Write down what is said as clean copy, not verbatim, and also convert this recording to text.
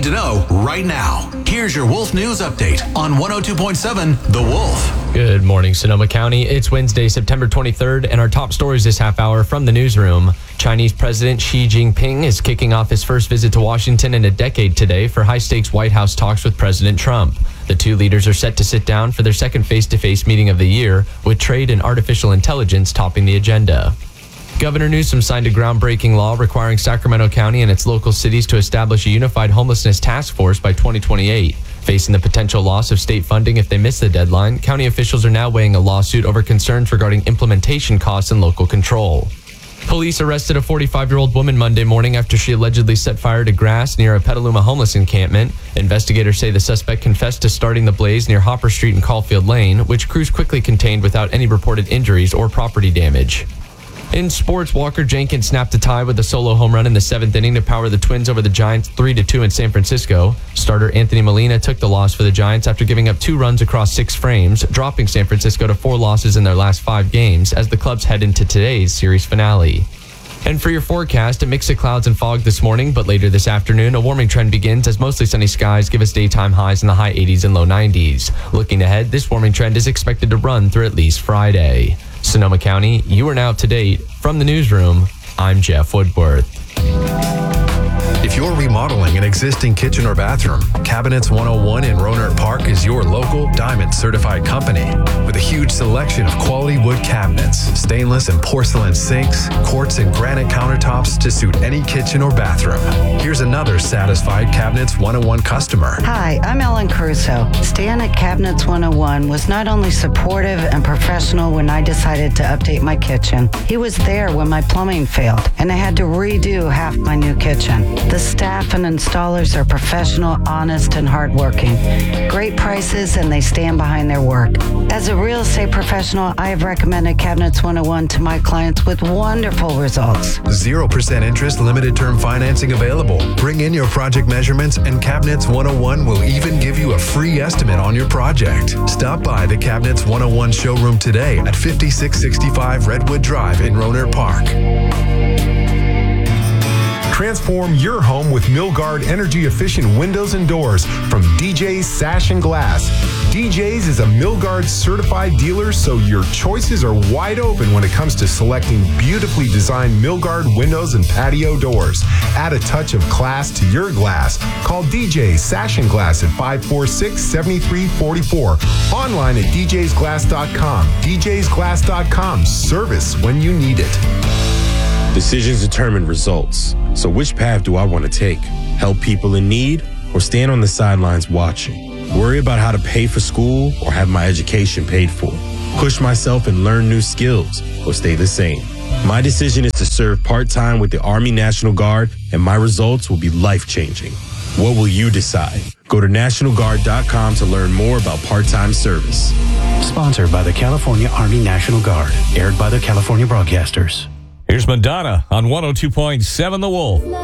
to know right now. Here's your Wolf News Update on 102.7 The Wolf. Good morning, Sonoma County. It's Wednesday, September 23rd, and our top stories this half hour from the newsroom. Chinese President Xi Jinping is kicking off his first visit to Washington in a decade today for high-stakes White House talks with President Trump. The two leaders are set to sit down for their second face-to-face meeting of the year, with trade and artificial intelligence topping the agenda. Governor Newsom signed a groundbreaking law requiring Sacramento County and its local cities to establish a unified homelessness task force by 2028. Facing the potential loss of state funding if they miss the deadline, county officials are now weighing a lawsuit over concerns regarding implementation costs and local control. Police arrested a 45-year-old woman Monday morning after she allegedly set fire to grass near a Petaluma homeless encampment. Investigators say the suspect confessed to starting the blaze near Hopper Street and Caulfield Lane, which crews quickly contained without any reported injuries or property damage. In sports, Walker Jenkins snapped a tie with a solo home run in the seventh inning to power the Twins over the Giants 3-2 in San Francisco. Starter Anthony Molina took the loss for the Giants after giving up 2 runs across 6 frames, dropping San Francisco to 4 losses in their last 5 games as the clubs head into today's series finale. And for your forecast, a mix of clouds and fog this morning, but later this afternoon, a warming trend begins as mostly sunny skies give us daytime highs in the high 80s and low 90s. Looking ahead, this warming trend is expected to run through at least Friday. Sonoma County, you are now up to date. From the newsroom, I'm Jeff Woodworth. If you're remodeling an existing kitchen or bathroom, Cabinets 101 in Rohnert Park is your local Diamond certified company. With a huge selection of quality wood cabinets, stainless and porcelain sinks, quartz and granite countertops to suit any kitchen or bathroom. Here's another satisfied Cabinets 101 customer. Hi, I'm Ellen Caruso. Stan at Cabinets 101 was not only supportive and professional when I decided to update my kitchen, he was there when my plumbing failed and I had to redo half my new kitchen. The staff and installers are professional, honest, and hardworking. Great prices, and they stand behind their work. As a real estate professional, I have recommended Cabinets 101 to my clients with wonderful results. 0% interest, limited term financing available. Bring in your project measurements, and Cabinets 101 will even give you a free estimate on your project. Stop by the Cabinets 101 showroom today at 5665 Redwood Drive in Rohnert Park. Transform your home with Milgard energy-efficient windows and doors from DJ's Sash and Glass. DJ's is a Milgard certified dealer, so your choices are wide open when it comes to selecting beautifully designed Milgard windows and patio doors. Add a touch of class to your glass. Call DJ's Sash and Glass at 546-7344. Online at djsglass.com. djsglass.com. Service when you need it. Decisions determine results. So which path do I want to take? Help people in need or stand on the sidelines watching? Worry about how to pay for school or have my education paid for? Push myself and learn new skills or stay the same? My decision is to serve part-time with the Army National Guard, and my results will be life-changing. What will you decide? Go to NationalGuard.com to learn more about part-time service. Sponsored by the California Army National Guard. Aired by the California Broadcasters. Here's Madonna on 102.7 The Wolf.